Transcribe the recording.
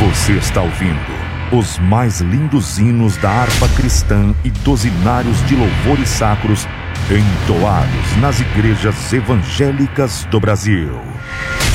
Você está ouvindo os mais lindos hinos da harpa cristã e dos hinários de louvores sacros entoados nas igrejas evangélicas do Brasil.